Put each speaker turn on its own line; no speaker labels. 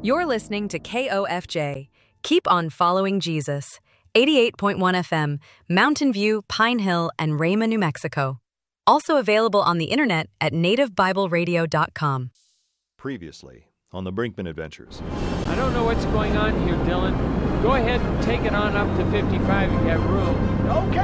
You're listening to KOFJ. Keep on following Jesus. 88.1 FM, Mountain View, Pine Hill, and Rama, New Mexico. Also available on the internet at nativebibleradio.com.
Previously on the Brinkman Adventures.
I don't know what's going on here, Dylan. Go ahead and take it on up to 55 if you have room.
Okay.